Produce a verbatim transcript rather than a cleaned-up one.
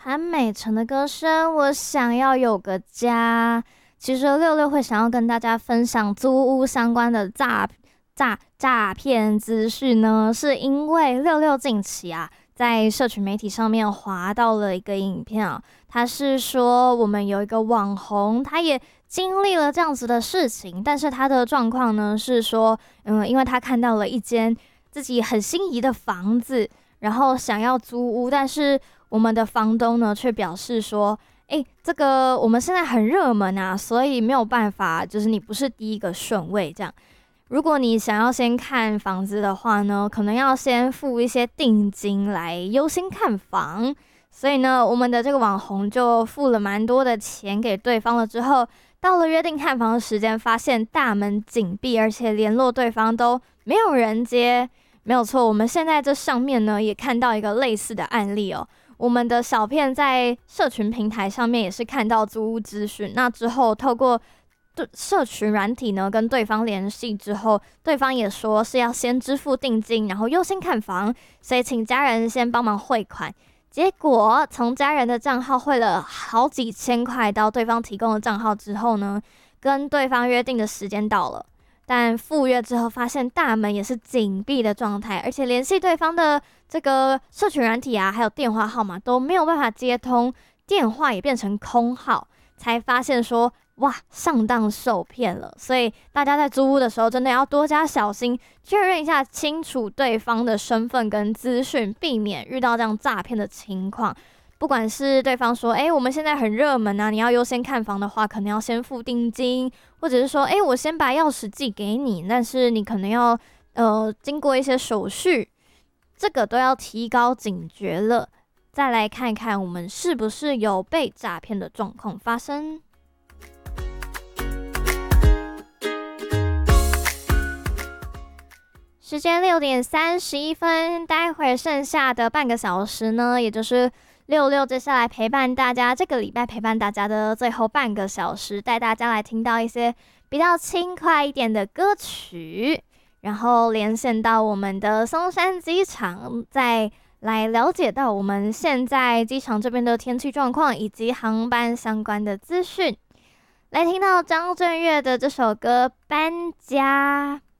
潘美辰的歌声，我想要有个家。其实六六会想要跟大家分享租屋相关的诈诈诈骗资讯呢，是因为六六近期啊，在社群媒体上面滑到了一个影片啊，他是说我们有一个网红，他也经历了这样子的事情，但是他的状况呢是说，嗯，因为他看到了一间自己很心仪的房子，然后想要租屋，但是我们的房东呢却表示说，诶，这个我们现在很热门啊，所以没有办法，就是你不是第一个顺位这样。如果你想要先看房子的话呢，可能要先付一些定金来优先看房。所以呢，我们的这个网红就付了蛮多的钱给对方了之后，到了约定看房的时间，发现大门紧闭，而且联络对方都没有人接。没有错，我们现在这上面呢也看到一个类似的案例哦。我们的小片在社群平台上面也是看到租屋资讯，那之后透过社群软体呢跟对方联系之后，对方也说是要先支付定金，然后优先看房，所以请家人先帮忙汇款。结果从家人的账号汇了好几千块到对方提供的账号之后呢，跟对方约定的时间到了，但赴约之后发现大门也是紧闭的状态，而且联系对方的这个社群软体啊，还有电话号码都没有办法接通，电话也变成空号，才发现说哇，上当受骗了。所以大家在租屋的时候真的要多加小心，确认一下清楚对方的身份跟资讯，避免遇到这样诈骗的情况。不管是对方说，哎，我们现在很热门啊，你要优先看房的话，可能要先付定金，或者是说，哎，我先把钥匙寄给你，但是你可能要呃经过一些手续，这个都要提高警觉了。再来看看我们是不是有被诈骗的状况发生。时间六点三十一分，待会剩下的半个小时呢，也就是六六接下来陪伴大家，这个礼拜陪伴大家的最后半个小时，带大家来听到一些比较轻快一点的歌曲，然后连线到我们的松山机场，再来了解到我们现在机场这边的天气状况以及航班相关的资讯。来听到张震岳的这首歌《搬家》。